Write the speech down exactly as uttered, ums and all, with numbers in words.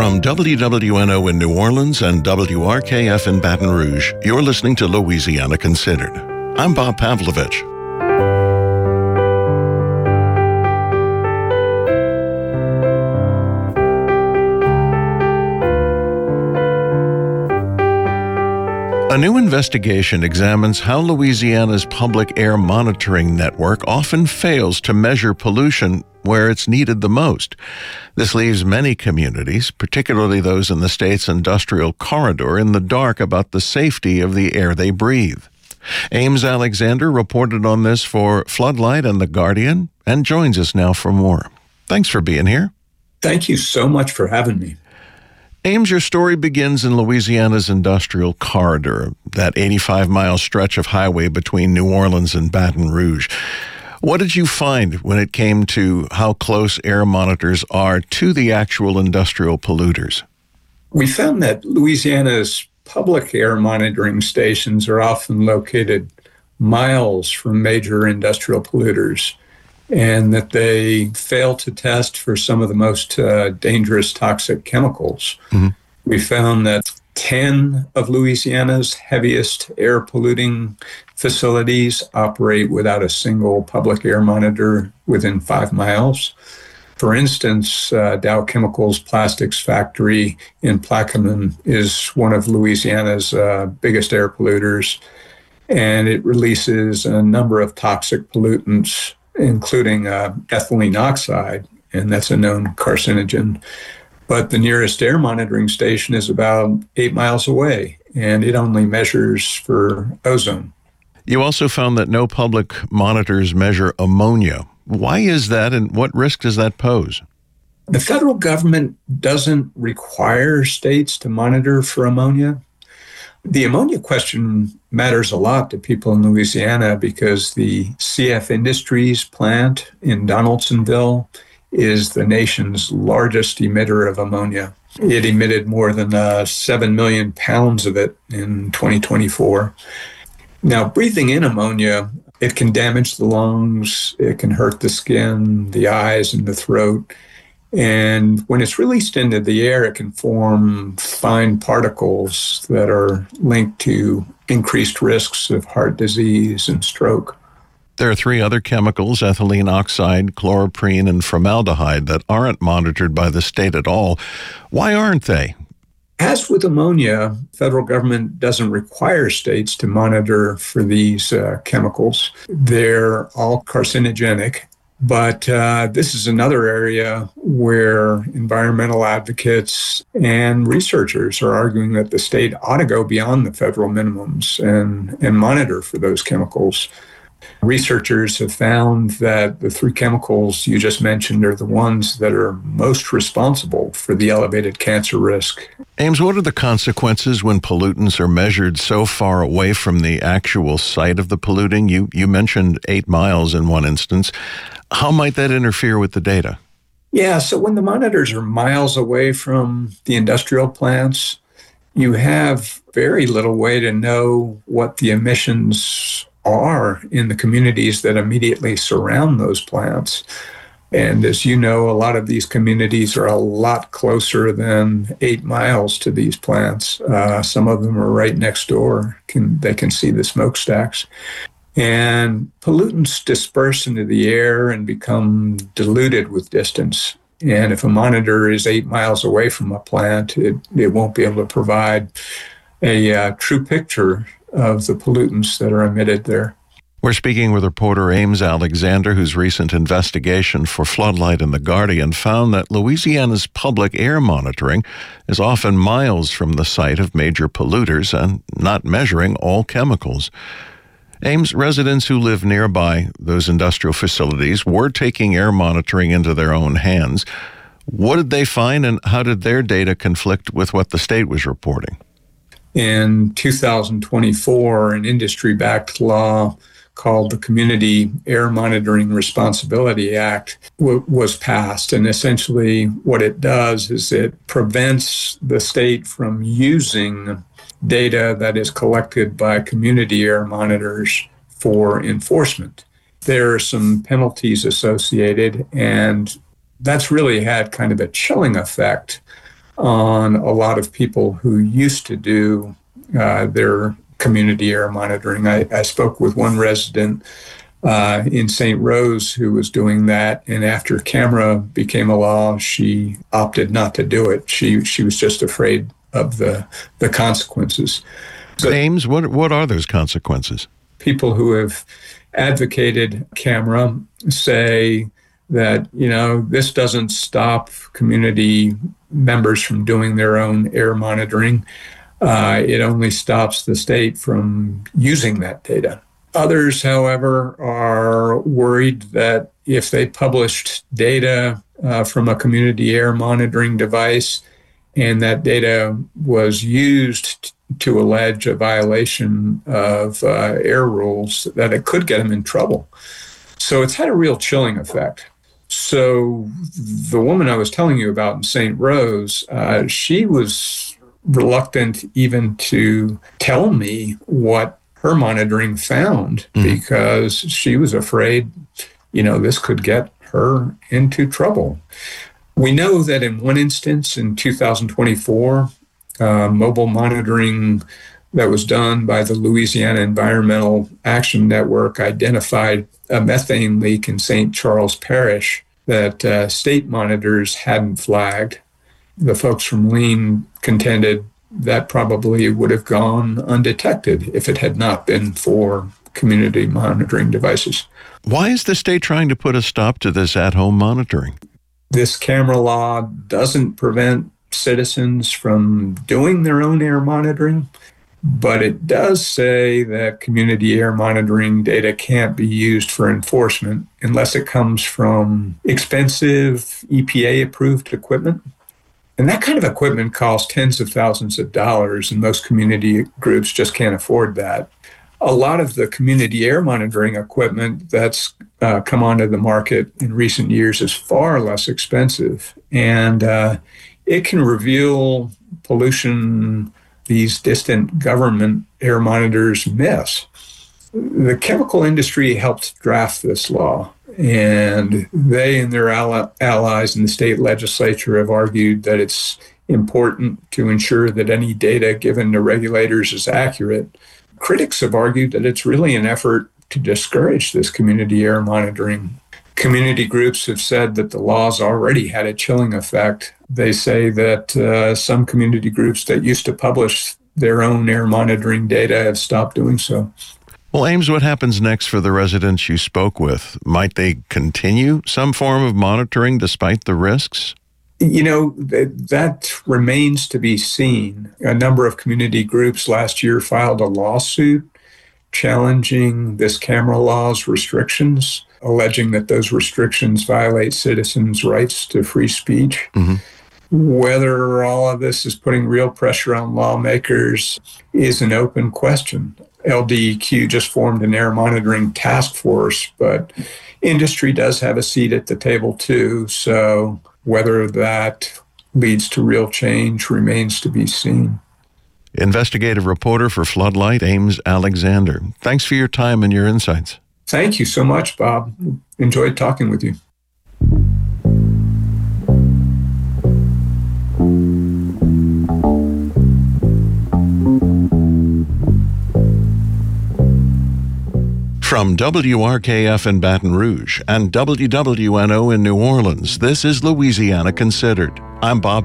From W W N O in New Orleans and W R K F in Baton Rouge, you're listening to Louisiana Considered. I'm Bob Pavlovich. A new investigation examines how Louisiana's public air monitoring network often fails to measure pollution where it's needed the most. This leaves many communities, particularly those in the state's industrial corridor, in the dark about the safety of the air they breathe. Ames Alexander reported on this for Floodlight and The Guardian and joins us now for more. Thanks for being here. Thank you so much for having me. Ames, your story begins in Louisiana's industrial corridor, that eighty-five mile stretch of highway between New Orleans and Baton Rouge. What did you find when it came to how close air monitors are to the actual industrial polluters? We found that Louisiana's public air monitoring stations are often located miles from major industrial polluters, and that they fail to test for some of the most uh, dangerous toxic chemicals. Mm-hmm. We found that ten of Louisiana's heaviest air polluting facilities operate without a single public air monitor within five miles. For instance, uh, Dow Chemicals Plastics Factory in Plaquemine is one of Louisiana's uh, biggest air polluters, and it releases a number of toxic pollutants, including uh, ethylene oxide, and that's a known carcinogen. But the nearest air monitoring station is about eight miles away, and it only measures for ozone. You also found that no public monitors measure ammonia. Why is that, and what risk does that pose? The federal government doesn't require states to monitor for ammonia. The ammonia question matters a lot to people in Louisiana because the C F Industries plant in Donaldsonville is the nation's largest emitter of ammonia. It emitted more than uh, seven million pounds of it in twenty twenty-four. Now, breathing in ammonia, it can damage the lungs, it can hurt the skin, the eyes, and the throat. And when it's released into the air, it can form fine particles that are linked to increased risks of heart disease and stroke. There are three other chemicals, ethylene oxide, chloroprene, and formaldehyde, that aren't monitored by the state at all. Why aren't they? As with ammonia, federal government doesn't require states to monitor for these uh, chemicals. They're all carcinogenic. But uh, this is another area where environmental advocates and researchers are arguing that the state ought to go beyond the federal minimums and, and monitor for those chemicals. Researchers have found that the three chemicals you just mentioned are the ones that are most responsible for the elevated cancer risk. Ames, what are the consequences when pollutants are measured so far away from the actual site of the polluting? You, you mentioned eight miles in one instance. How might that interfere with the data? Yeah, so when the monitors are miles away from the industrial plants, you have very little way to know what the emissions are in the communities that immediately surround those plants. And as you know, a lot of these communities are a lot closer than eight miles to these plants. Uh, some of them are right next door. Can, they can see the smokestacks. And pollutants disperse into the air and become diluted with distance. And if a monitor is eight miles away from a plant, it, it won't be able to provide a uh, true picture of the pollutants that are emitted there. We're speaking with reporter Ames Alexander, whose recent investigation for Floodlight and The Guardian found that Louisiana's public air monitoring is often miles from the site of major polluters and not measuring all chemicals. Ames, residents who live nearby those industrial facilities were taking air monitoring into their own hands. What did they find, and how did their data conflict with what the state was reporting? In two thousand twenty-four, an industry-backed law called the Community Air Monitoring Responsibility Act w- was passed. And essentially what it does is it prevents the state from using data that is collected by community air monitors for enforcement. There are some penalties associated, and that's really had kind of a chilling effect on a lot of people who used to do uh, their community air monitoring. I, I spoke with one resident uh, in Saint Rose who was doing that, and after camera became a law, she opted not to do it. She she was just afraid of the the consequences. So, Ames, what what are those consequences? People who have advocated camera say that, you know, this doesn't stop community members from doing their own air monitoring. Uh, it only stops the state from using that data. Others, however, are worried that if they published data uh, from a community air monitoring device and that data was used to allege a violation of uh, air rules, that it could get them in trouble. So it's had a real chilling effect. So the woman I was telling you about in Saint Rose, uh, she was reluctant even to tell me what her monitoring found mm. because she was afraid, you know, this could get her into trouble. We know that in one instance in two thousand twenty-four, uh, mobile monitoring that was done by the Louisiana Environmental Action Network identified a methane leak in Saint Charles Parish that uh, state monitors hadn't flagged. The folks from Lean contended that probably would have gone undetected if it had not been for community monitoring devices. Why is the state trying to put a stop to this at-home monitoring? This camera law doesn't prevent citizens from doing their own air monitoring, but it does say that community air monitoring data can't be used for enforcement unless it comes from expensive E P A-approved equipment. And that kind of equipment costs tens of thousands of dollars, and most community groups just can't afford that. A lot of the community air monitoring equipment that's uh, come onto the market in recent years is far less expensive, and uh, it can reveal pollution these distant government air monitors miss. The chemical industry helped draft this law, and they and their ally- allies in the state legislature have argued that it's important to ensure that any data given to regulators is accurate. Critics have argued that it's really an effort to discourage this community air monitoring. Community groups have said that the law's already had a chilling effect. They say that uh, some community groups that used to publish their own air monitoring data have stopped doing so. Well, Ames, what happens next for the residents you spoke with? Might they continue some form of monitoring despite the risks? You know, that, that remains to be seen. A number of community groups last year filed a lawsuit challenging this camera law's restrictions, alleging that those restrictions violate citizens' rights to free speech. Mm-hmm. Whether all of this is putting real pressure on lawmakers is an open question. L D E Q just formed an air monitoring task force, but industry does have a seat at the table too. So whether that leads to real change remains to be seen. Investigative reporter for Floodlight, Ames Alexander. Thanks for your time and your insights. Thank you so much, Bob. Enjoyed talking with you. From W R K F in Baton Rouge and W W N O in New Orleans, this is Louisiana Considered. I'm Bob